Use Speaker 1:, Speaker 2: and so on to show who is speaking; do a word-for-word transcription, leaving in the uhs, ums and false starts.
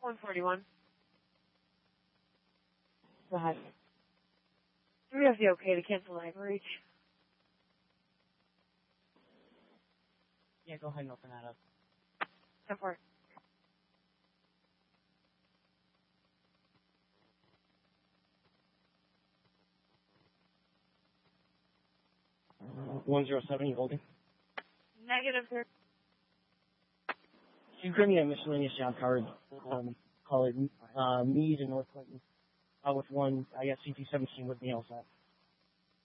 Speaker 1: one forty-one.
Speaker 2: Go ahead.
Speaker 1: Do we have the okay to cancel live reach?
Speaker 2: Yeah, go ahead and open that up.
Speaker 1: ten four.
Speaker 2: one zero seven, you holding?
Speaker 1: Negative, sir.
Speaker 2: You give me a miscellaneous job card, um, call it, uh, Meade and North Clinton, uh, with one, I got C T seventeen with me also.